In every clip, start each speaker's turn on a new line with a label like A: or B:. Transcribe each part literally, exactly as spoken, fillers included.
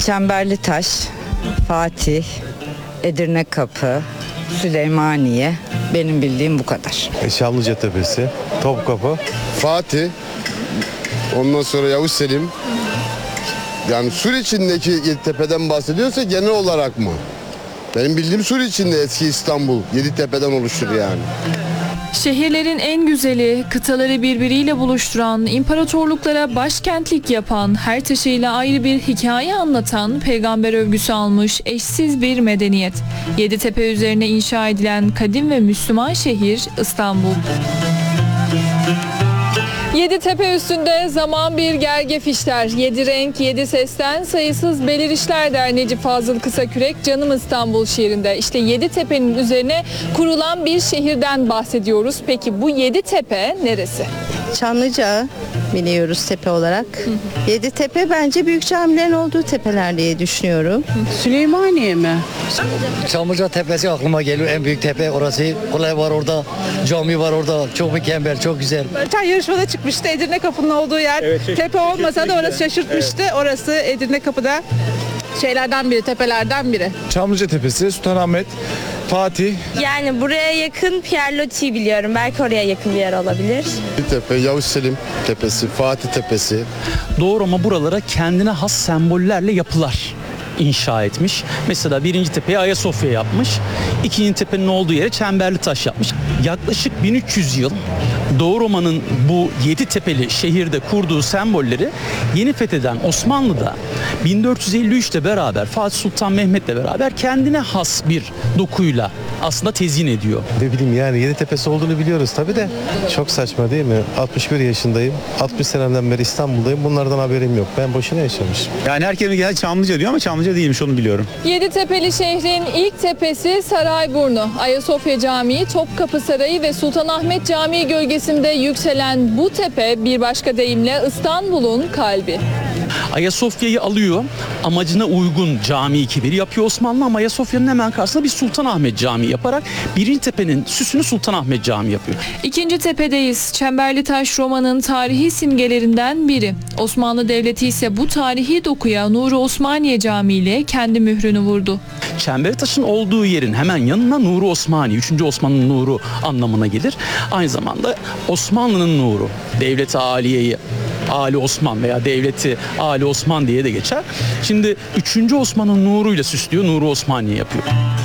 A: Çemberlitaş, Fatih, Edirne Kapı, Süleymaniye. Benim bildiğim bu kadar.
B: Çamlıca Tepesi, Topkapı.
C: Fatih, ondan sonra Yavuz Selim. Yani Sur içindeki Yeditepe'den bahsediyorsa genel olarak mı? Benim bildiğim Sur içinde eski İstanbul, Yeditepe'den oluşur yani.
D: Şehirlerin en güzeli, kıtaları birbiriyle buluşturan, imparatorluklara başkentlik yapan, her taşıyla ayrı bir hikaye anlatan, peygamber övgüsü almış eşsiz bir medeniyet. Yeditepe üzerine inşa edilen kadim ve Müslüman şehir İstanbul. Yeditepe üstünde zaman bir gergef işler. Yedi renk, yedi sesten sayısız belirişler der Necip Fazıl Kısakürek Canım İstanbul şiirinde. İşte Yeditepe'nin üzerine kurulan bir şehirden bahsediyoruz. Peki bu Yeditepe neresi?
E: Çamlıca biliyoruz tepe olarak. Yeditepe bence büyük camilerin olduğu tepeler diye düşünüyorum.
F: Süleymaniye mi?
G: Çamlıca Tepesi aklıma geliyor. En büyük tepe orası. Kolay var orada. Cami var orada. Çok mükemmel, çok güzel.
F: Geçen yarışmada çıkmıştı Edirne Kapı'nın olduğu yer. Evet, tepe olmasa da orası şaşırtmıştı. Evet. Orası Edirne Kapı'da şeylerden biri, tepelerden biri.
B: Çamlıca Tepesi, Sultanahmet, Fatih.
H: Yani buraya yakın Pierre Loti'yi biliyorum. Belki oraya yakın bir yer olabilir.
C: Yeditepe, Yavuz Selim Tepesi, Fatih Tepesi.
I: Doğu Roma buralara kendine has sembollerle yapılar inşa etmiş. Mesela birinci tepeyi Ayasofya yapmış. İkinci tepenin olduğu yere Çemberlitaş yapmış. Yaklaşık bin üç yüz yıl Doğu Roma'nın bu yedi tepeli şehirde kurduğu sembolleri yeni fetheden Osmanlı'da bin dört yüz elli üçte beraber Fatih Sultan Mehmet'le beraber kendine has bir dokuyla aslında tezyin ediyor.
B: Ne bileyim yani Yeditepe'si olduğunu biliyoruz tabii de. Çok saçma değil mi? altmış bir yaşındayım. altmış senemden beri İstanbul'dayım. Bunlardan haberim yok. Ben boşuna yaşamışım.
J: Yani herkes gel Çamlıca diyor ama Çamlıca değilmiş, onu biliyorum.
D: Yeditepe'li şehrin ilk tepesi Sarayburnu. Ayasofya Camii, Topkapı Sarayı ve Sultanahmet Camii gölgesinde yükselen bu tepe bir başka deyimle İstanbul'un kalbi.
I: Ayasofya'yı alıyor, amacına uygun cami kibir yapıyor Osmanlı ama Ayasofya'nın hemen karşısında bir Sultanahmet Camii yaparak birinci tepenin süsünü Sultanahmet Camii yapıyor.
D: İkinci tepedeyiz. Çemberlitaş Roma'nın tarihi simgelerinden biri. Osmanlı Devleti ise bu tarihi dokuya Nuri Osmaniye Camii ile kendi mührünü vurdu.
I: Çemberlitaş'ın olduğu yerin hemen yanına Nuri Osmaniye, üçüncü Osmanlı'nın nuru anlamına gelir. Aynı zamanda Osmanlı'nın nuru, Devlet-i Aliye'yi Ali Osman veya Devleti Ali Osman diye de geçer. Şimdi üçüncü Osman'ın nuruyla süslüyor, Nuri Osmaniye yapıyor.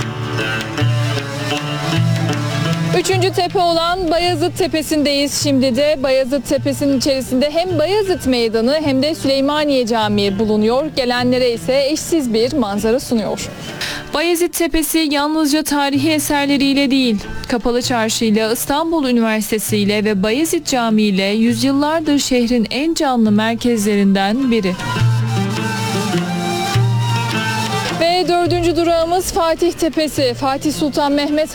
D: Üçüncü tepe olan Bayazıt Tepesi'ndeyiz şimdi de. Bayazıt Tepesi'nin içerisinde hem Bayazıt Meydanı hem de Süleymaniye Camii bulunuyor. Gelenlere ise eşsiz bir manzara sunuyor. Bayezid Tepesi yalnızca tarihi eserleriyle değil, Kapalı Çarşı ile İstanbul Üniversitesi ile ve Bayezid Camii ile yüzyıllardır şehrin en canlı merkezlerinden biri. Ve dördüncü durağımız Fatih Tepesi. Fatih Sultan Mehmet